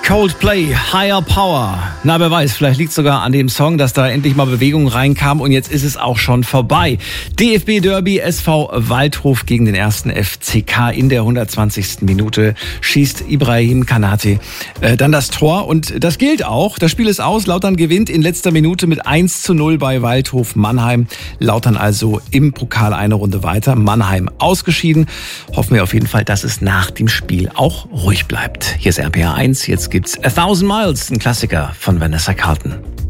Coldplay, Higher Power. Na, wer weiß, vielleicht liegt es sogar an dem Song, dass da endlich mal Bewegung reinkam und jetzt ist es auch schon vorbei. DFB-Derby, SV Waldhof gegen den 1. FCK in der 120. Minute schießt Ibrahim Kanate dann das Tor und das gilt auch. Das Spiel ist aus, Lautern gewinnt in letzter Minute mit 1:0 bei Waldhof Mannheim. Lautern also im Pokal eine Runde weiter, Mannheim ausgeschieden. Hoffen wir auf jeden Fall, dass es nach dem Spiel auch ruhig bleibt. Hier ist RPR 1, jetzt gibt's 1000 Miles, ein Klassiker von Vanessa Carlton.